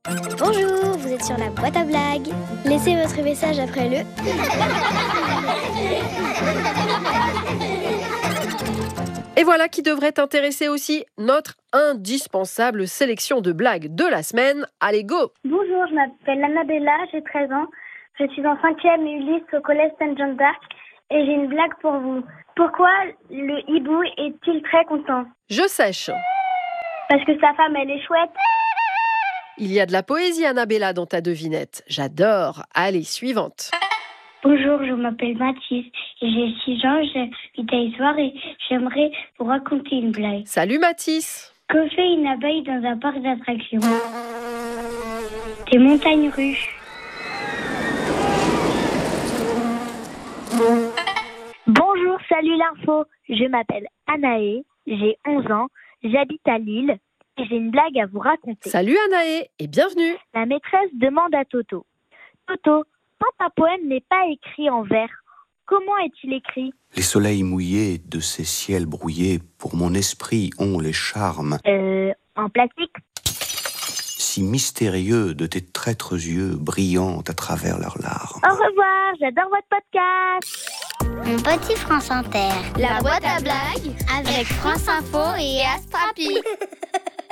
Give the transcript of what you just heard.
Bonjour, vous êtes sur la boîte à blagues. Laissez votre message après le... Et voilà qui devrait intéresser aussi notre indispensable sélection de blagues de la semaine. Allez, go! Bonjour, je m'appelle Annabella, j'ai 13 ans. Je suis en 5e Ulysse au collège Saint-Jean d'Arc et j'ai une blague pour vous. Pourquoi le hibou est-il très content? Je sèche. Parce que sa femme, elle est chouette. Il y a de la poésie, Annabella, dans ta devinette. J'adore. Allez, suivante. Bonjour, je m'appelle Mathis et j'ai 6 ans, j'habite à Issoire et j'aimerais vous raconter une blague. Salut Mathis. Que fait une abeille dans un parc d'attractions? Des montagnes russes. Bonjour, salut l'info. Je m'appelle Anaë, j'ai 11 ans, j'habite à Lille et j'ai une blague à vous raconter. Salut Anaë et bienvenue. La maîtresse demande à Toto. Toto, quand un poème n'est pas écrit en vers, comment est-il écrit? Les soleils mouillés de ces ciels brouillés, pour mon esprit ont les charmes En plastique? si mystérieux de tes traîtres yeux brillant à travers leurs larmes. Au revoir, j'adore votre podcast. Mon petit France Inter. La boîte à blagues avec France Info et Astrapi.